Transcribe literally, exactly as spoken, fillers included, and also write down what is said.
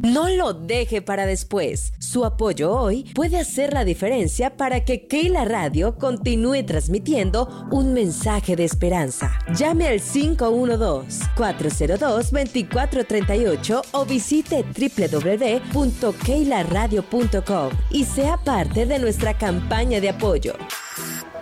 No lo deje para después. Su apoyo hoy puede hacer la diferencia para que Keila Radio continúe transmitiendo un mensaje de esperanza. Llame al cinco uno dos, cuatro cero dos, dos cuatro tres ocho o visite doble u doble u doble u punto keila radio punto com y sea parte de nuestra campaña de apoyo.